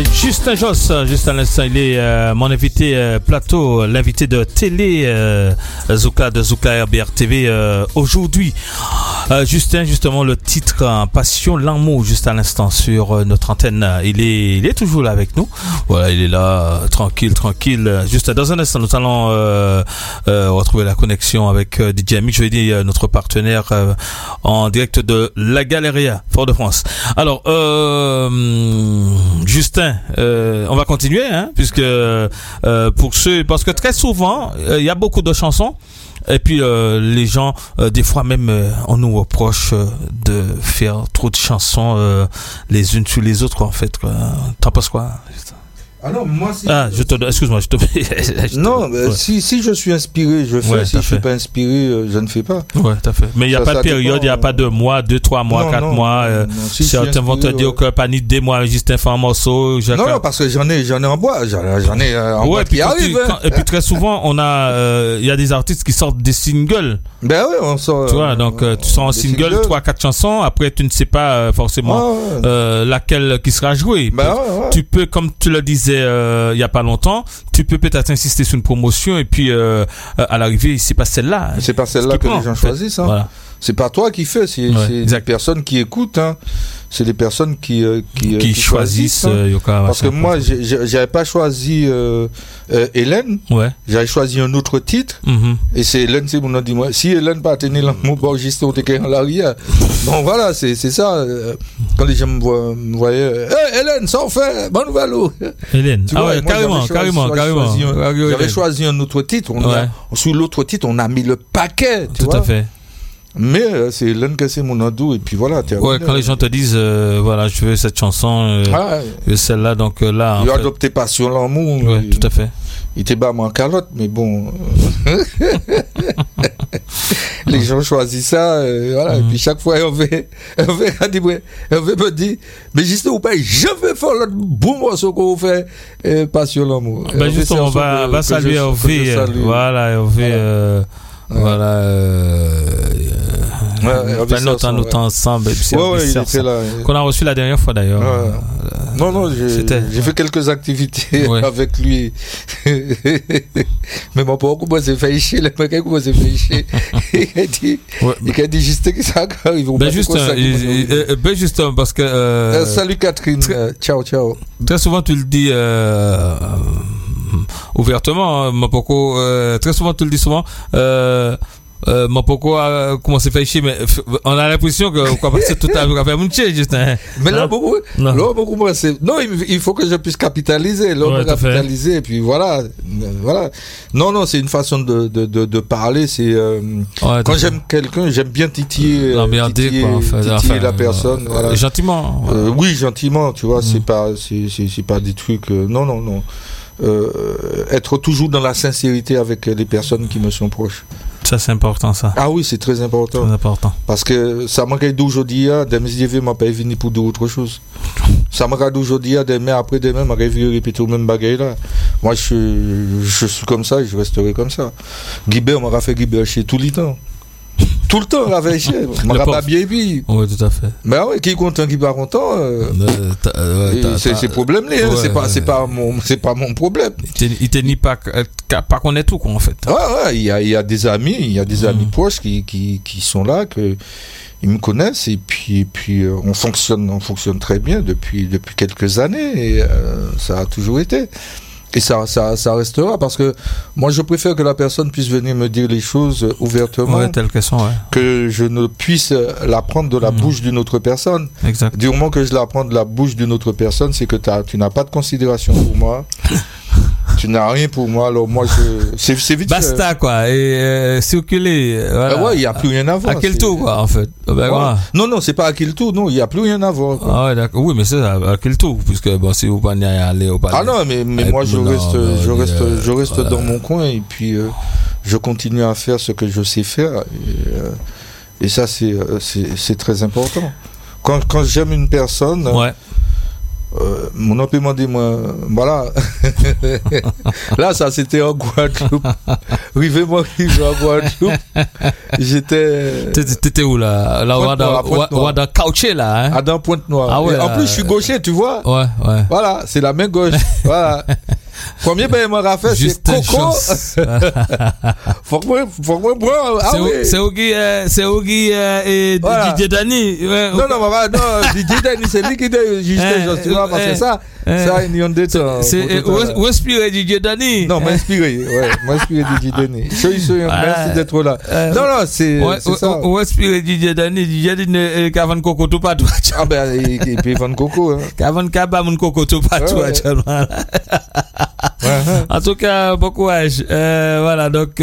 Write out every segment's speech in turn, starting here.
Justin Josse, juste à l'instant, il est mon invité plateau, l'invité de télé Zouka de Zouka RBR TV aujourd'hui. Justin, justement, le titre Passion l'amour, juste à l'instant sur notre antenne. Il est toujours là avec nous. Voilà, il est là, tranquille. Juste dans un instant, nous allons retrouver la connexion avec DJ Mick, je vais dire notre partenaire en direct de La Galeria, Fort-de-France. Alors, Justin, on va continuer, hein, puisque pour ceux, parce que très souvent, il y a beaucoup de chansons. Et puis les gens, des fois même, on nous reproche de faire trop de chansons les unes sur les autres, quoi, en fait. Quoi. T'en penses quoi? Ah non, moi si. Ah, excuse-moi, je te. Non, ouais. si je suis inspiré, je fais. Ouais, si je suis pas inspiré, je ne fais pas. Ouais, tout à fait. Mais il n'y a pas de période, il n'y a pas de mois, 2, 3 mois, 4 mois. Si certains vont te dire que pas ni 2 mois, Justin fait un morceau. Non, parce que j'en ai en bois, j'en ai en bois qui arrive. Et puis très souvent, il y a des artistes qui sortent des singles. Ben oui, on sort. Tu vois, donc tu sors un single, 3-4 chansons. Après, tu ne sais pas forcément laquelle qui sera jouée. Ben tu peux, comme tu le disais il y a pas longtemps, tu peux peut-être insister sur une promotion et puis à l'arrivée, c'est pas celle-là. C'est pas celle-là que les gens choisissent. Hein. Voilà. C'est pas toi qui fais, c'est des personnes qui écoutent. Hein. C'est des personnes qui choisissent. Parce que moi, j'avais pas choisi Hélène. Ouais. J'avais choisi un autre titre. Mm-hmm. Et c'est Hélène, c'est mon dit moi. Si Hélène pas tenir l'amour, bon, juste on était en l'arrière. Donc voilà, c'est ça. Quand les gens me voyaient, Hélène, ça en fait, bonne nouvelle. Hélène. Ah ouais, carrément. J'avais choisi un autre titre. Sur l'autre titre, on a mis le paquet. Tout à fait. Mais c'est Hélène que c'est mon adou et puis voilà. Ouais, quand les gens te disent voilà, je veux cette chanson, celle-là, donc là. Il a adopté Passion l'amour. Ouais, tout à fait. Il était bas en calotte, mais bon. Les gens choisissent ça, voilà. Et puis chaque fois, on veut me dire, mais juste ou pas, je vais faire le bon morceau qu'on fait, Passion l'amour. Ben juste, on va saluer Hervé. Voilà, Hervé. Voilà. Notre ensemble. Il était là. Qu'on a reçu la dernière fois d'ailleurs. Non, j'ai fait quelques activités avec lui. Mais mon pauvre, moi, c'est fait chier. Le mec, moi, c'est fait chier. Il a dit juste que ça arrive. Juste parce que. Salut Catherine. Ciao. Très souvent, tu le dis. Ouvertement, hein, Mapoko, très souvent tu le dis souvent, Mapoko a commencé à faire chier, mais on a l'impression que quoi passer tout à l'heure faire mon chier, Justin. Mais là beaucoup moi c'est non, il faut que je puisse capitaliser, capitaliser et puis voilà. Non, c'est une façon de parler, c'est quand j'aime quelqu'un, j'aime bien titiller la personne, voilà. Gentiment. Oui, gentiment, tu vois, c'est pas des trucs non. Être toujours dans la sincérité avec les personnes qui me sont proches. Ça, c'est important, ça. Ah oui, c'est très important. Très important. Parce que ça m'a dit aujourd'hui, demain, m'a pas venu pour d'autres choses. Ça m'a dit aujourd'hui, demain, après-demain, m'a répéter le même bagage là. Moi, je suis comme ça et je resterai comme ça. Guibert m'a fait Guibert chez tout le temps. Tout le temps, la veille, m'a pas bien puis. Oui, tout à fait. Mais oui, qui est content, qui pas content, c'est problème là, c'est pas mon problème. Il te nie pas connaître tout, quoi, en fait. Ouais, il y a des amis, proches qui sont là, que ils me connaissent et puis on fonctionne très bien depuis quelques années et ça a toujours été. Et ça restera parce que moi je préfère que la personne puisse venir me dire les choses ouvertement, telles qu'elles sont, que je ne puisse l'apprendre de la bouche d'une autre personne. Exact. Du moment que je l'apprends de la bouche d'une autre personne, c'est que tu n'as pas de considération pour moi. Tu n'as rien pour moi, alors moi c'est vite. Basta quoi, et circuler. Voilà. Il n'y a plus rien à voir. À quel tour quoi en fait. Non, c'est pas à quel tour, non, il n'y a plus rien à voir. Ah ouais, d'accord. Oui, mais c'est à quel tour, puisque bon, si vous pas y aller au palais. Ah non, mais moi je reste dans mon coin et puis je continue à faire ce que je sais faire et ça c'est très important. Quand j'aime une personne. Mon oncle m'a dit, moi, voilà. Là, ça, c'était en Guadeloupe. Rive-moi, en Guadeloupe. T'étais où, là? Là, on va dans Couché, là, hein? À dans Pointe-Noire. Ah ouais, en plus, je suis gaucher, tu vois? Ouais. Voilà, c'est la main gauche. Voilà. Premier ben m'a fait c'est Coco. Faut que moi boire. Ah oui. C'est Ogi et DJ Dani. Non, DJ Dani c'est lui qui dit Justin, tu vois, parce que ça il y a des temps. C'est où inspiré DJ Dani? Non, m'inspiré, m'inspiré DJ Dani. Merci d'être là. Non, c'est ça. Où inspiré DJ Dani? DJ Dani Cavan Coco tout partout. Ah ben et puis Van Coco. Cavan Kaba mon Coco tout partout actuellement. En tout cas, bon courage. Voilà, donc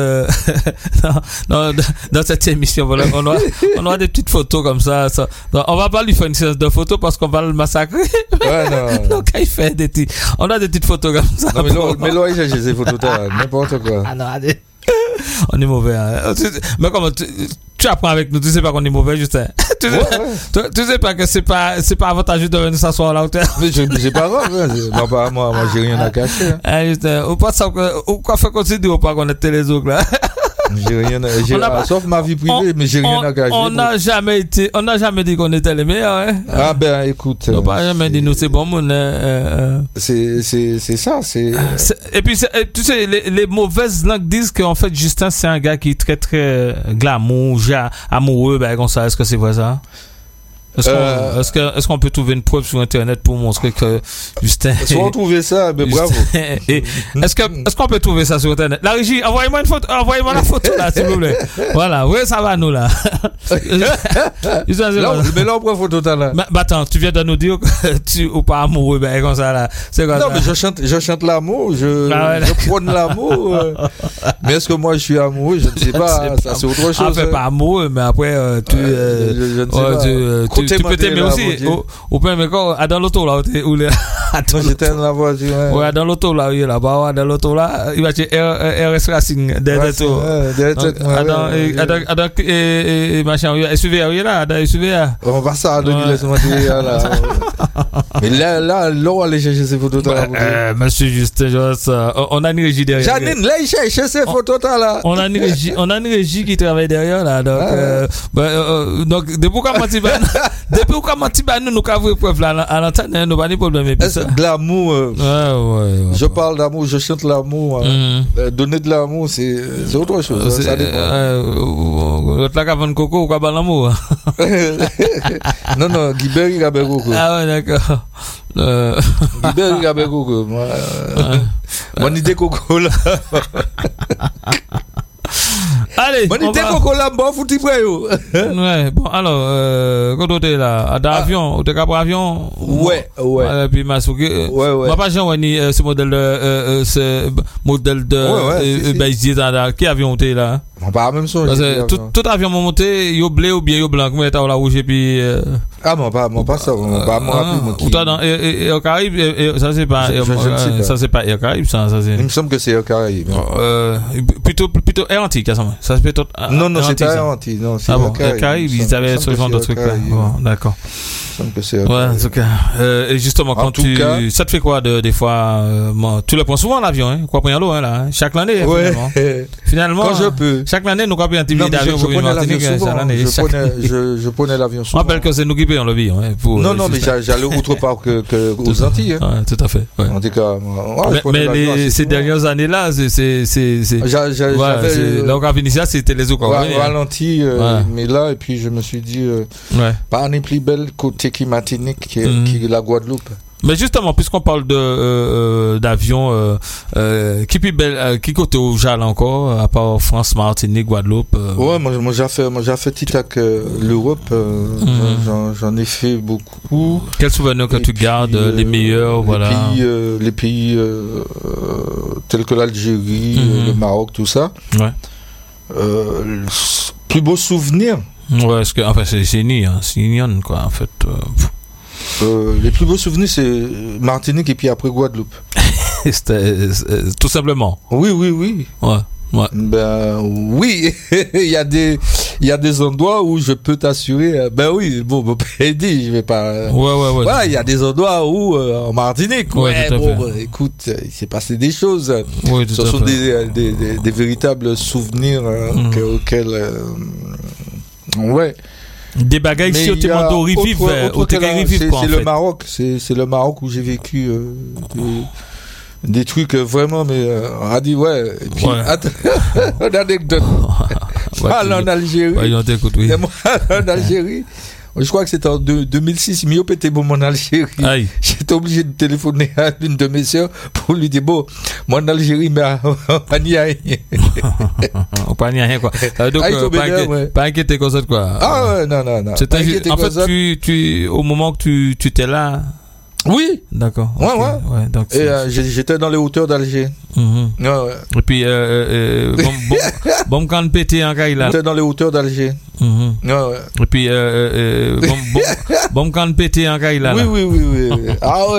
dans cette émission, voilà, on aura des petites photos comme ça. Donc, on va pas lui faire une séance de photos parce qu'on va le massacrer. Non. Donc il fait on a des petites photos comme ça. Non, mais là, j'ai ces photos n'importe quoi. Ah non, allez. On est mauvais. Hein. Mais comment tu apprends avec nous, tu sais pas qu'on est mauvais, Justin. Tu sais pas que c'est pas avantageux de venir s'asseoir là. Mais j'ai pas grave. Moi, j'ai rien à cacher. Hein. Justin, ou pas ça quoi faire considérer ou pas qu'on est les autres là. J'ai rien sauf ma vie privée, mais j'ai rien à cacher. On n'a jamais dit qu'on était les meilleurs, hein. Ah ben écoute. On n'a pas jamais dit nous c'est bon monde. C'est ça, c'est. Et puis tu sais les mauvaises langues disent qu'en fait Justin c'est un gars qui est très très glamour, amoureux, ben comme ça. Est-ce que c'est vrai ça? Est-ce qu'on peut trouver une preuve sur internet pour montrer que Justin. Si on trouve ça, ben bravo. Est-ce qu'on peut trouver ça sur internet? La régie, envoyez-moi la photo là, s'il vous plaît. Voilà, oui, ça va nous là. Mais là on prend photo là. Bah attends, tu viens de nous dire que tu ou pas amoureux, ben comme ça là. C'est quoi? Non, mais je chante l'amour, je prône l'amour. Mais est-ce que moi je suis amoureux? Je ne sais pas. Ça c'est autre chose. En fait, pas amoureux, mais après je ne sais pas. Tu peux t'aimer aussi. Ou peut aimer quoi? Dans l'auto là. Attends, j'étais dans la voiture. Ouais, dans l'auto là, il est là-bas. Dans l'auto là, il va chez RS Racing. Derrière tout. Attends, et machin, SUV, il est là. SUV. On va ça, laisse-moi dire là. Mais là, on va aller chercher ces photos là. Monsieur Justin Joss, on a une régie derrière. Janine, là, il cherche ces photos là. On a une régie qui travaille derrière là. Donc, depuis quand nous avons preuve là à l'antenne, nous pas de problème. De l'amour. Ouais. Je parle d'amour, je chante l'amour. Donner de l'amour, c'est autre chose. Ça dépend. L'autre là, Cavan Coco, ou quoi l'amour? Non, Guibert Gabé Coco. Ah ouais, d'accord. Guibert Gabé Coco. Mon idée Coco là. Allez, on était Coco là, bon, foutu près. Ouais, bon, alors, quand t'es là, d'avion, t'es capable avion? Ouais. Et puis, Masuki, ouais. Ma pas j'ai ce modèle de, ben, qui avion t'es là? Pas la même chose. Tout avion monté, yo blé ou bien yo blanc, mais t'as la rouge et puis. Ah, non, pas ça, pas moi, ou t'as dans, et au Caraïbe, ça c'est pas, ça c'est pas Air Caraïbe, ça c'est. Il me semble que c'est Air Caraïbe. Plutôt Air Antique, ça se peut non, c'est pas Air Antique, non, c'est Air Caraïbe, ils avaient ce genre de truc là. Bon, d'accord. Que c'est ouais, en tout cas. Et justement, quand ça te fait quoi des fois, tu le prends souvent l'avion, hein? Quoi prendre l'eau, hein, là, hein? Chaque année, finalement. Quand je peux. Chaque année, nous avons un billet d'avion pour une Martinique. Je prenais l'avion souvent. On rappelle que c'est nous qui payons le billet, hein, non, mais j'allais autre part qu'aux Antilles, hein. Ouais, tout à fait. Ouais. En tout cas, mais ces dernières années-là, l'organisation, c'était les autres. Ralenti, mais là, et puis je me suis dit, pas n'est plus belle côté qui Martinique qui la Guadeloupe. Mais justement, puisqu'on parle d'avion, qui côté au JAL encore, à part France, Martinique, Guadeloupe? Ouais, moi j'ai fait TITAC l'Europe, j'en ai fait beaucoup. Quels souvenirs que tu gardes, les meilleurs, voilà? Les pays tels que l'Algérie, le Maroc, tout ça. Ouais. Plus beau souvenir. Ouais, parce que, enfin, c'est ignon, quoi, en fait. Les plus beaux souvenirs, c'est Martinique et puis après Guadeloupe. Tout simplement. Oui. Ouais. Ben oui, il y a des il y a des endroits où je peux t'assurer, ben oui, bon, mon père dit, je vais pas. Ouais. Voilà, il y a des endroits où, en Martinique, Ouais, tout à bon, fait. écoute, il s'est passé des choses. Oui, tout Ce à sont fait. des véritables souvenirs auxquels, ouais. Des bagailles Mais si au il y a témoin rivive, autre au que là, rivive quoi en c'est le fait. Maroc, c'est le Maroc où j'ai vécu des trucs vraiment, mais on dit ouais. Et puis, Ouais. attends, une anecdote. Ouais, En Algérie. Ouais, on t'écoute, oui. Et moi, en Algérie, je crois que c'était en 2006, Mio était bon en Algérie. Aïe. J'étais obligé de téléphoner à l'une de mes sœurs pour lui dire, bon, moi en Algérie, mais on n'y a rien. On pas rien quoi. Donc Ah, il faut bien, ouais. pas inquiété comme ça quoi. Ah ouais, non. C'était Pas inquiété en comme fait ça. tu au moment que tu étais là. Oui. D'accord. Ouais, ok. ouais. Donc Et j'étais dans les hauteurs d'Alger. Mhm. Ouais, ouais. Et puis bon quand pété en cas il a. J'étais dans les hauteurs d'Alger. Mhm. Ouais, ouais. Et puis bon quand pété en cas il a. Oui. Ah ouais.